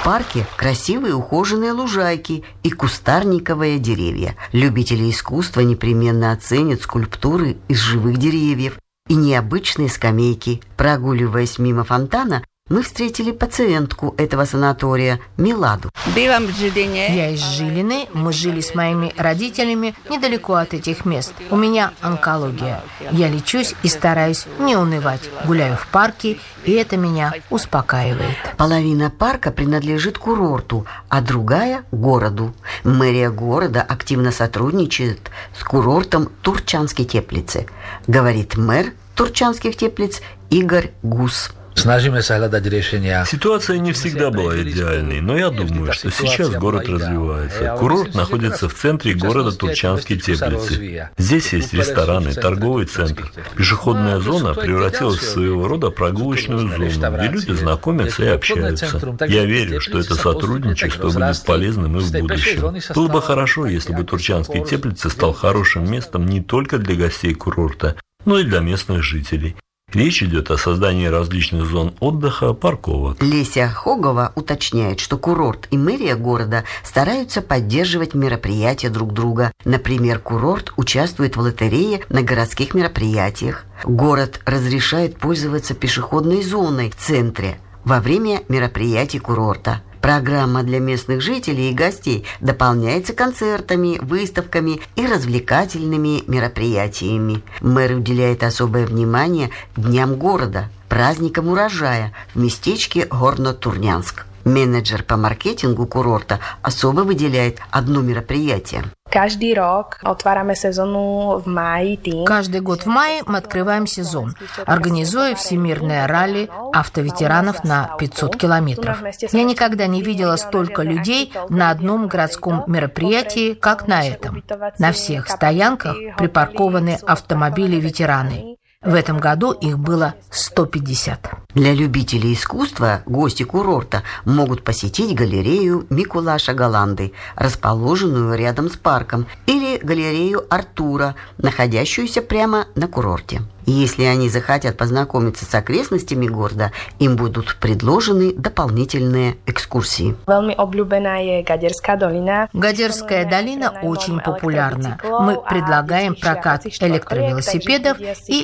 парке красивые ухоженные лужайки и кустарниковые деревья. Любители искусства непременно оценят скульптуры из живых деревьев и необычные скамейки. Прогуливаясь мимо фонтана, мы встретили пациентку этого санатория, Миладу. Я из Жилины. Мы жили с моими родителями недалеко от этих мест. У меня онкология. Я лечусь и стараюсь не унывать. Гуляю в парке, и это меня успокаивает. Половина парка принадлежит курорту, а другая – городу. Мэрия города активно сотрудничает с курортом Турчанской Теплицы, говорит мэр Турчанских Теплиц Игорь Гус. Ситуация не всегда была идеальной, но я думаю, что сейчас город развивается. Курорт находится в центре города Турчанские Теплицы. Здесь есть рестораны, торговый центр. Пешеходная зона превратилась в своего рода прогулочную зону, где люди знакомятся и общаются. Я верю, что это сотрудничество будет полезным и в будущем. Было бы хорошо, если бы Турчанские Теплицы стал хорошим местом не только для гостей курорта, но и для местных жителей. Речь идет о создании различных зон отдыха, парковок. Леся Хогова уточняет, что курорт и мэрия города стараются поддерживать мероприятия друг друга. Например, курорт участвует в лотерее на городских мероприятиях. Город разрешает пользоваться пешеходной зоной в центре во время мероприятий курорта. Программа для местных жителей и гостей дополняется концертами, выставками и развлекательными мероприятиями. Мэр уделяет особое внимание Дням города, праздникам урожая в местечке Горно-Турнянск. Менеджер по маркетингу курорта особо выделяет одно мероприятие. Каждый год в мае мы открываем сезон, организуя всемирное ралли автоветеранов на 500 километров. Я никогда не видела столько людей на одном городском мероприятии, как на этом. На всех стоянках припаркованы автомобили-ветераны. В этом году их было 150. Для любителей искусства гости курорта могут посетить галерею Микулаша Галанды, расположенную рядом с парком, или галерею Артура, находящуюся прямо на курорте. Если они захотят познакомиться с окрестностями города, им будут предложены дополнительные экскурсии. Гадерская долина очень популярна. Мы предлагаем прокат электровелосипедов и